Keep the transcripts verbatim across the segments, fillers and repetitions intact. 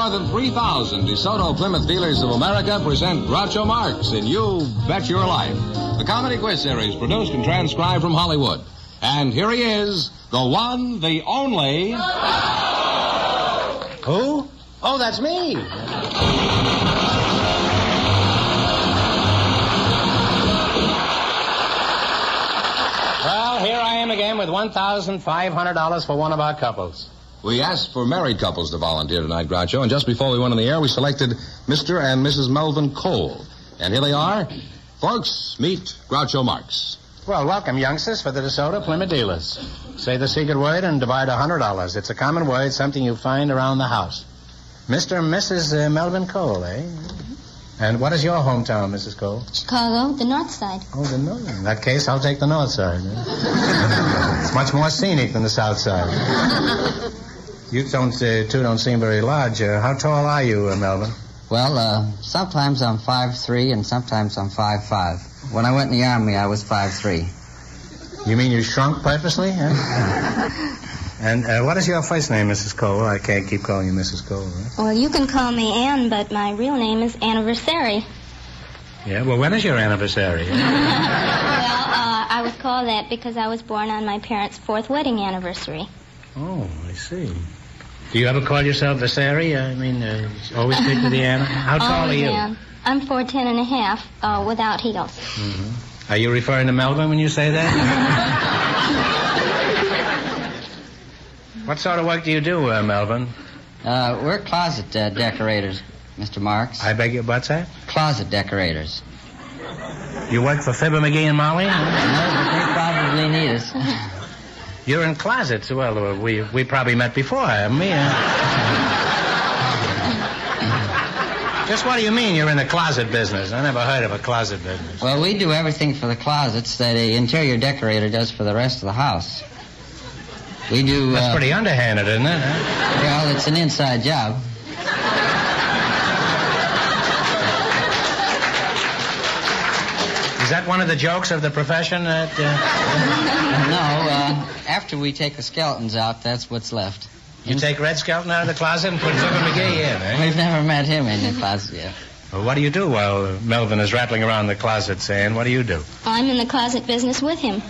more than three thousand DeSoto Plymouth Dealers of America present Groucho Marx in You Bet Your Life, the comedy quiz series produced and transcribed from Hollywood. And here he is, the one, the only... Who? Oh, that's me. Well, here I am again with one thousand five hundred dollars for one of our couples. We asked for married couples to volunteer tonight, Groucho, and just before we went on the air, we selected Mister and Missus Melvin Cole. And here they are. Folks, meet Groucho Marx. Well, welcome, youngsters, for the DeSoto Plymouth Dealers. Say the secret word and divide one hundred dollars. It's a common word, something you find around the house. Mister and Missus Uh, Melvin Cole, eh? And what is your hometown, Missus Cole? Chicago, the north side. Oh, the north. In that case, I'll take the north side. Eh? It's much more scenic than the south side. You don't, uh, two don't seem very large. Uh, how tall are you, uh, Melvin? Well, uh, sometimes I'm five three and sometimes I'm five five. When I went in the Army, I was five three. You mean you shrunk purposely? Huh? And uh, what is your first name, Missus Cole? I can't keep calling you Missus Cole, right? Well, you can call me Ann, but my real name is Anniversary. Yeah, well, when is your anniversary? Well, uh, I was called that because I was born on my parents' fourth wedding anniversary. Oh, I see. Do you ever call yourself Versary? I mean, uh, always stick to the Anna? How tall oh, are you? Yeah. I'm four ten and a half, uh, without heels. Mm-hmm. Are you referring to Melvin when you say that? What sort of work do you do, uh, Melvin? Uh, we're closet uh, decorators, Mister Marx. I beg your what's that? Closet decorators. You work for Fibber, McGee, and Molly? No, but they probably need us. You're in closets. Well, uh, we we probably met before, haven't we? Uh... Just what do you mean you're in the closet business? I never heard of a closet business. Well, we do everything for the closets that an interior decorator does for the rest of the house. We do... That's uh, pretty underhanded, isn't it? Huh? Well, it's an inside job. Is that one of the jokes of the profession? That, uh... No, uh, after we take the skeletons out, that's what's left. You take Red Skelton out of the closet and put Fibber McGee in, eh? We've never met him in the closet yet. Well, what do you do while Melvin is rattling around the closet saying, what do you do? I'm in the closet business with him.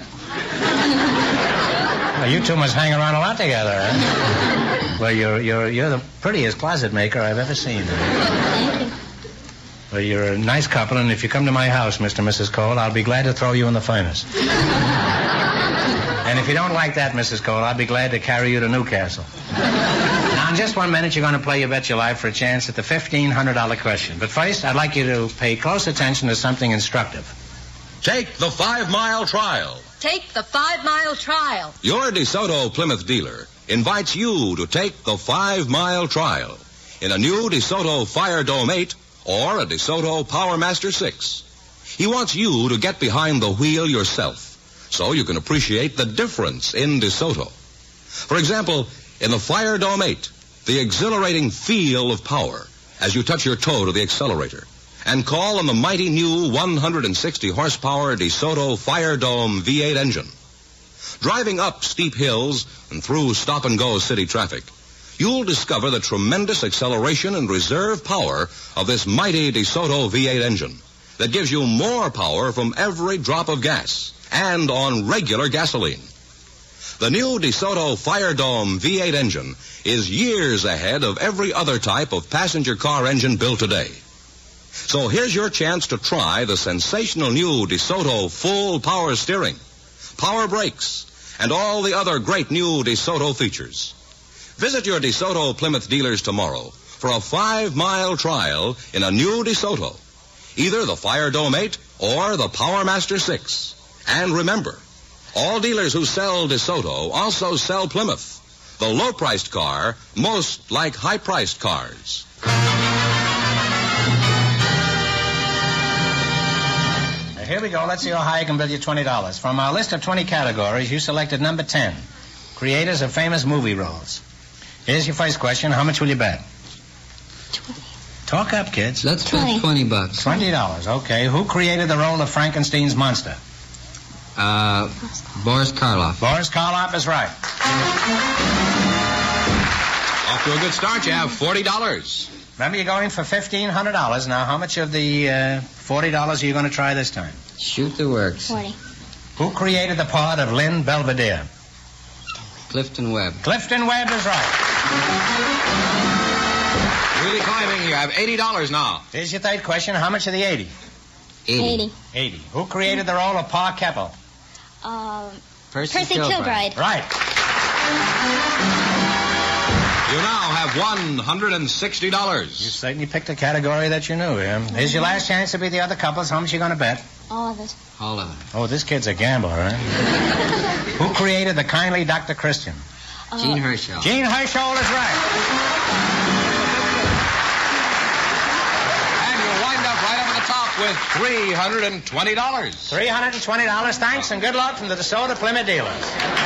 Well, you two must hang around a lot together, huh? Well, you're, you're, you're the prettiest closet maker I've ever seen. Thank you. Well, you're a nice couple, and if you come to my house, Mister and Missus Cole, I'll be glad to throw you in the furnace. And if you don't like that, Missus Cole, I'll be glad to carry you to Newcastle. Now, in just one minute, you're going to play You Bet Your Life for a chance at the fifteen hundred dollars question. But first, I'd like you to pay close attention to something instructive. Take the five-mile trial. Take the five-mile trial. Your DeSoto Plymouth dealer invites you to take the five-mile trial in a new DeSoto Fire Dome eight or a DeSoto Power Master six. He wants you to get behind the wheel yourself so you can appreciate the difference in DeSoto. For example, in the Fire Dome eight, the exhilarating feel of power as you touch your toe to the accelerator and call on the mighty new one hundred sixty horsepower DeSoto Fire Dome V eight engine. Driving up steep hills and through stop-and-go city traffic, you'll discover the tremendous acceleration and reserve power of this mighty DeSoto V eight engine that gives you more power from every drop of gas and on regular gasoline. The new DeSoto Fire Dome V eight engine is years ahead of every other type of passenger car engine built today. So here's your chance to try the sensational new DeSoto full power steering, power brakes, and all the other great new DeSoto features. Visit your DeSoto Plymouth dealers tomorrow for a five-mile trial in a new DeSoto, either the Fire Dome eight or the Power Master six. And remember, all dealers who sell DeSoto also sell Plymouth, the low-priced car most like high-priced cars. Here we go. Let's see how high I can bill you twenty dollars. From our list of twenty categories, you selected number ten, creators of famous movie roles. Here's your first question. How much will you bet? twenty. Talk up, kids. Let's bet twenty bucks. twenty dollars, okay. Who created the role of Frankenstein's monster? Uh, Boris Karloff. Boris Karloff is right. Off to a good start. You have forty dollars. Remember, you're going for fifteen hundred dollars. Now, how much of the uh, forty dollars are you going to try this time? Shoot the works. forty. Who created the part of Lynn Belvedere? Clifton Webb. Clifton Webb is right. Really climbing. You have eighty dollars now. Here's your third question. How much of the eighty? eighty. eighty. eighty. Who created the role of Pa Keppel? Um, Percy, Percy Kilbride. Kilbride. Right. You now have one hundred sixty You dollars. certainly picked a category that you knew. Yeah? Here's your last chance to be the other couples. How much you going to bet? All of it. All of it. Oh, this kid's a gambler, huh? Who created the kindly Doctor Christian? Uh, Gene Herschel. Gene Herschel is right. And you'll wind up right up at the top with three hundred twenty dollars. three hundred twenty dollars. Thanks and good luck from the DeSoto Plymouth dealers.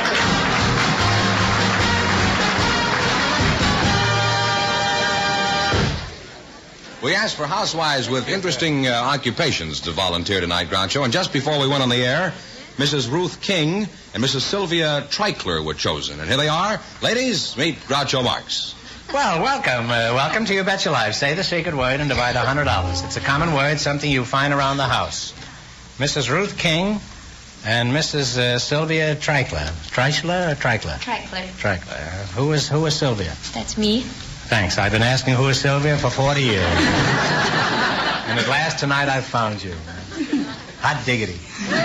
We asked for housewives with interesting uh, occupations to volunteer tonight, Groucho. And just before we went on the air, Missus Ruth King and Missus Sylvia Treichler were chosen. And here they are. Ladies, meet Groucho Marx. Well, welcome. Uh, welcome to You Bet Your Life. Say the secret word and divide one hundred dollars. It's a common word, something you find around the house. Missus Ruth King and Missus Uh, Sylvia Treichler. Treichler or Treichler? Treichler. Treichler. Uh, who is who is Sylvia? That's me. Thanks. I've been asking who is Sylvia for forty years. And at last tonight I've found you. Hot diggity.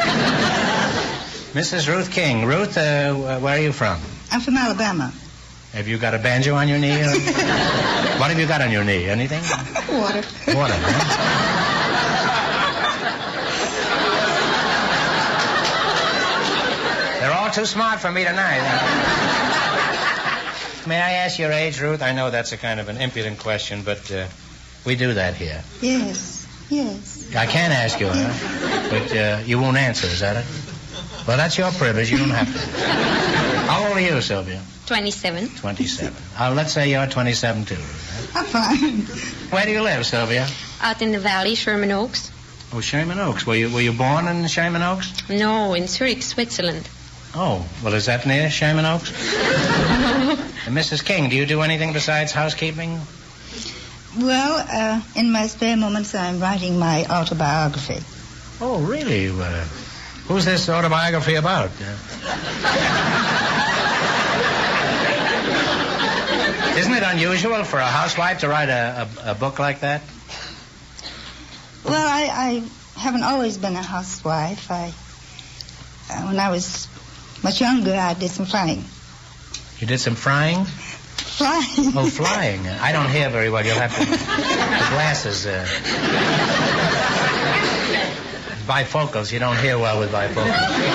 Missus Ruth King. Ruth, uh, where are you from? I'm from Alabama. Have you got a banjo on your knee? Or... What have you got on your knee? Anything? Water. Water, huh? They're all too smart for me tonight. May I ask your age, Ruth? I know that's a kind of an impudent question, but uh, we do that here. Yes, yes. I can ask you, huh? But uh, you won't answer, is that it? Well, that's your privilege. You don't have to. How old are you, Sylvia? twenty-seven. twenty-seven. Uh, let's say you're twenty-seven, too. I'm fine. Where do you live, Sylvia? Out in the valley, Sherman Oaks. Oh, Sherman Oaks. Were you, were you born in Sherman Oaks? No, in Zurich, Switzerland. Oh, well, is that near Sherman Oaks? And Missus King, do you do anything besides housekeeping? Well, uh, in my spare moments, I'm writing my autobiography. Oh, really? Uh, who's this autobiography about? Uh, isn't it unusual for a housewife to write a, a, a book like that? Well, I, I haven't always been a housewife. I, uh, when I was much younger, I did some flying. You did some frying? Flying? Oh, flying. I don't hear very well. You'll have to... The glasses... Uh... Bifocals. You don't hear well with bifocals.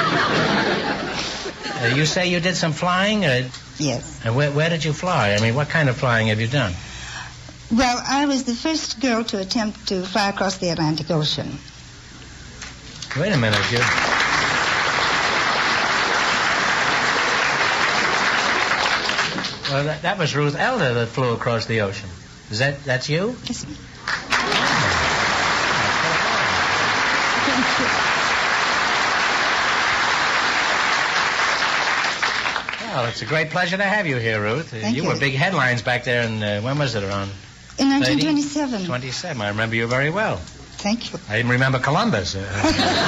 Uh, you say you did some flying? Uh, Yes. and where, where did you fly? I mean, what kind of flying have you done? Well, I was the first girl to attempt to fly across the Atlantic Ocean. Wait a minute, you... Well, that, that was Ruth Elder that flew across the ocean. Is that, that's you? Yes. Well, it's a great pleasure to have you here, Ruth. Uh, Thank you you. were big headlines back there in, uh, when was it, around In nineteen twenty-seven. twenty-seven? I remember you very well. Thank you. I didn't remember Columbus. Uh,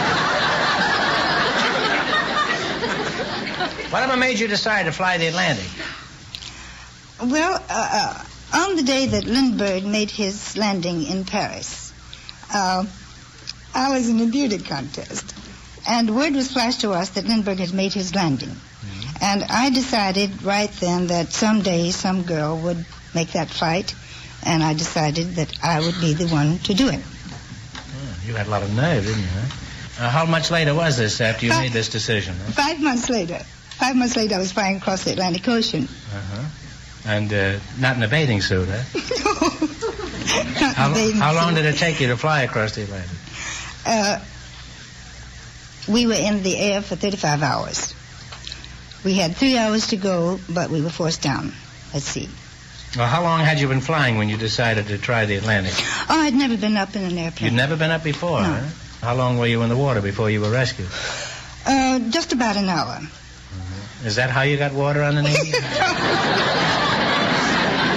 Whatever made you decide to fly the Atlantic? Well, uh, uh, on the day that Lindbergh made his landing in Paris, uh, I was in a beauty contest. And word was flashed to us that Lindbergh had made his landing. Mm-hmm. And I decided right then that someday some girl would make that flight. And I decided that I would be the one to do it. Yeah, you had a lot of nerve, didn't you, huh? Uh, how much later was this after you Five- made this decision? Huh? Five months later. Five months later, I was flying across the Atlantic Ocean. Uh-huh. And uh, not in a bathing suit, huh? Not How, in bathing how long suit. did it take you to fly across the Atlantic? Uh, we were in the air for thirty-five hours. We had three hours to go, but we were forced down at sea. Well, how long had you been flying when you decided to try the Atlantic? Oh, I'd never been up in an airplane. You'd never been up before, No. huh? How long were you in the water before you were rescued? Uh, just about an hour. Is that how you got water underneath you?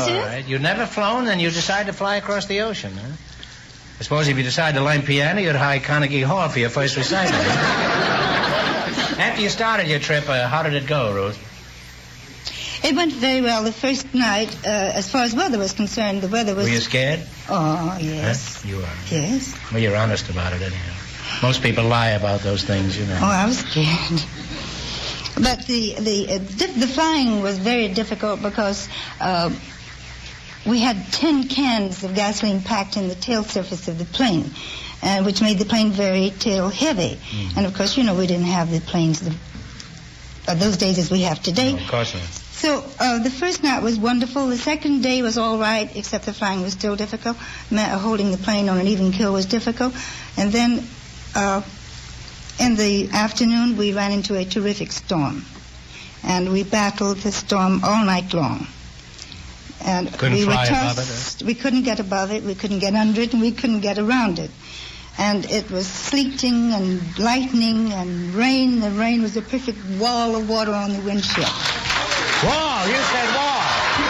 sir? all right. You'd never flown, then you decide to fly across the ocean, huh? I suppose if you decide to learn piano, you'd hire Carnegie Hall for your first recital. After you started your trip, uh, how did it go, Ruth? It went very well. The first night, uh, as far as weather was concerned, the weather was... Were you scared? Oh, yes. Huh? You were. Yes. Well, you're honest about it, anyhow. Most people lie about those things, you know. Oh, I was scared. But the the uh, di- the flying was very difficult because uh, we had ten cans of gasoline packed in the tail surface of the plane, uh, which made the plane very tail heavy. Mm. And of course, you know, we didn't have the planes the, uh, those days as we have today. No, of course not. So uh, the first night was wonderful. The second day was all right, except the flying was still difficult. Ma- holding the plane on an even keel was difficult. And then uh, in the afternoon, we ran into a terrific storm. And we battled the storm all night long. And couldn't we fly were above tossed. it? Or? We couldn't get above it. We couldn't get under it, and we couldn't get around it. And it was sleeting and lightning and rain. The rain was a perfect wall of water on the windshield. Wall! You said wall!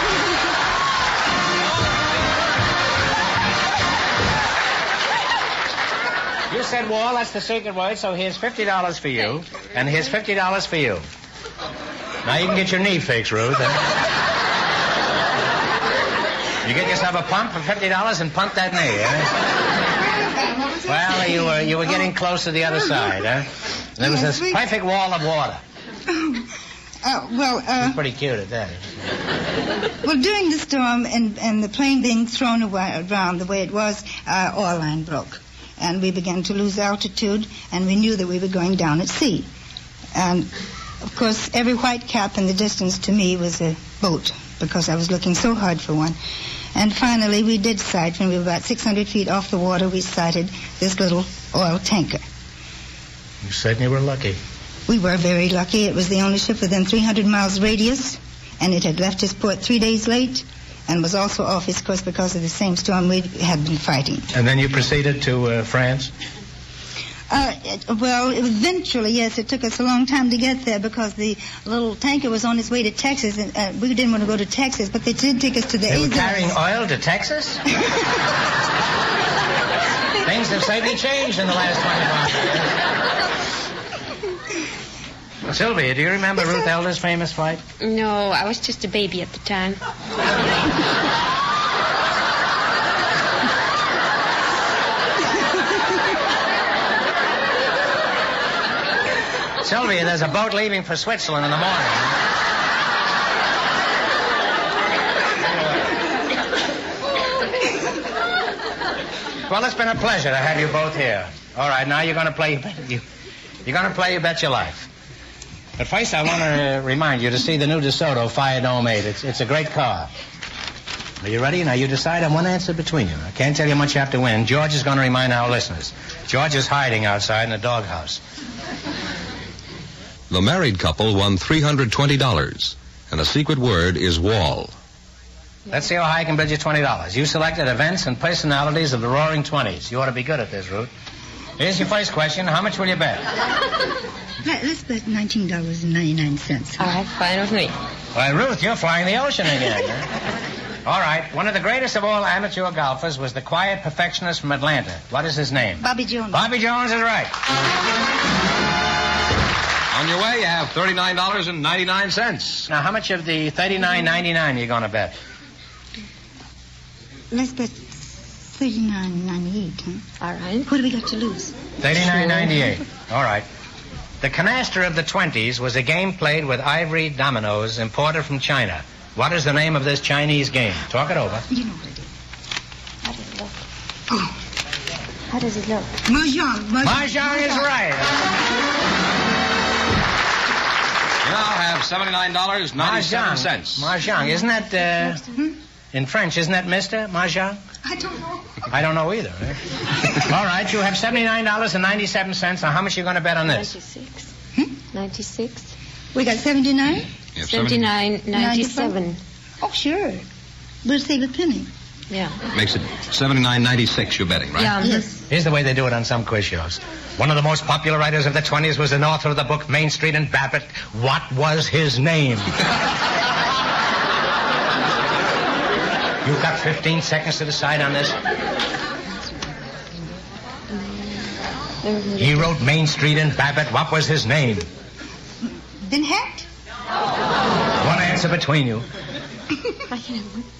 You said wall, that's the secret word, so here's fifty dollars for you, and here's fifty dollars for you. Now you can get your knee fixed, Ruth. You get yourself a pump for fifty dollars and pump that knee, eh? Well, you were, you were getting close to the other side, huh? There was this perfect wall of water. Uh, well, uh... She's pretty cute at that. Well, during the storm and, and the plane being thrown away, around the way it was, our oil line broke. And we began to lose altitude, and we knew that we were going down at sea. And, of course, every white cap in the distance to me was a boat, because I was looking so hard for one. And finally, we did sight. When we were about six hundred feet off the water, we sighted this little oil tanker. You certainly were lucky. We were very lucky. It was the only ship within three hundred miles radius, and it had left its port three days late and was also off its course because of the same storm we had been fighting. And then you proceeded to uh, France? Uh, it, well, eventually, yes. It took us a long time to get there because the little tanker was on its way to Texas, and uh, we didn't want to go to Texas, but they did take us to the They were Azores. carrying oil to Texas? Things have certainly changed in the last twenty-five years. Sylvia, do you remember Ruth Elder's famous flight? No, I was just a baby at the time. Sylvia, there's a boat leaving for Switzerland in the morning. Well, it's been a pleasure to have you both here. All right, now you're going to play. You, you're going to play You Bet Your Life. But first, I want to remind you to see the new DeSoto Fire Dome eight. It's it's a great car. Are you ready? Now you decide on one answer between you. I can't tell you much you have to win. George is going to remind our listeners. George is hiding outside in the doghouse. The married couple won three hundred twenty dollars, and the secret word is wall. Let's see how high I can bid you twenty dollars. You selected events and personalities of the Roaring Twenties. You ought to be good at this, Ruth. Here's your first question. How much will you bet? Let's bet nineteen dollars and ninety-nine cents. All right, fine with me. Why, Ruth, you're flying the ocean again. All right. One of the greatest of all amateur golfers was the quiet perfectionist from Atlanta. What is his name? Bobby Jones. Bobby Jones is right. On your way, you have thirty-nine dollars and ninety-nine cents. Now, how much of the thirty-nine ninety-nine are you going to bet? Let's bet thirty-nine ninety-eight, huh? All right. What do we got to lose? thirty-nine ninety-eight. All right. The canasta of the twenties was a game played with ivory dominoes imported from China. What is the name of this Chinese game? Talk it over. You know what it is. How does it look? Oh, How does it look? Mahjong. Mahjong is right. You now have seventy-nine dollars and ninety-seven cents. Mahjong. Isn't that, uh, in French, isn't that Mister Mahjong? I don't know. I don't know either. Eh? All right, you have seventy-nine dollars and ninety-seven cents. Now, how much are you going to bet on this? ninety-six. Hmm? ninety-six. We got seventy-nine? You have seventy-nine ninety-seven. Oh, sure. We'll save a penny. Yeah. Makes it seventy-nine ninety-six you're betting, right? Yeah. Yes. Here's the way they do it on some quiz shows. One of the most popular writers of the twenties was an author of the book Main Street and Babbitt. What was his name? You've got fifteen seconds to decide on this. He wrote Main Street in Babbitt. What was his name? Ben Hecht? One answer between you. I can have one.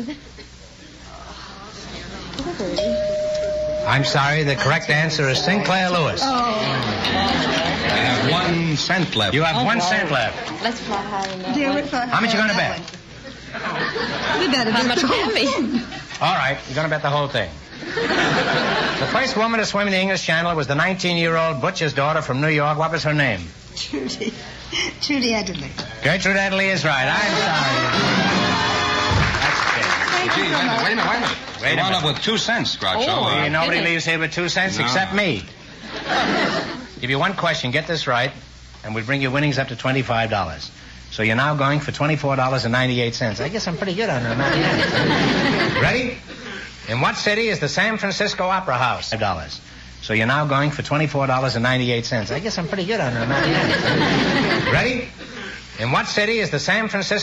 I'm sorry, the correct answer is Sinclair Lewis. You have one cent left. You have one cent left. Let's fly high in that Dear, one. we're fine. How much you gonna bet? We better How bet much the whole can we? thing. All right, you're gonna bet the whole thing. The first woman to swim in the English Channel was the nineteen-year-old butcher's daughter from New York. What was her name? Trudy. Trudy Adderley. Gertrude Adderley is right. I'm sorry. That's fair. Thank Gee, you so wait a minute, much. wait a minute, wait a minute. Wait a You wound minute. up with two cents, Groucho. Oh, Uh, See, nobody Goodness. leaves here with two cents No. except me. Give you one question, get this right, and we bring your winnings up to twenty-five dollars. So you're now going for twenty-four dollars and ninety-eight cents. I guess I'm pretty good on the mathematics. Ready? In what city is the San Francisco Opera House? five dollars. So you're now going for twenty-four dollars and ninety-eight cents. I guess I'm pretty good on the mathematics. Ready? In what city is the San Francisco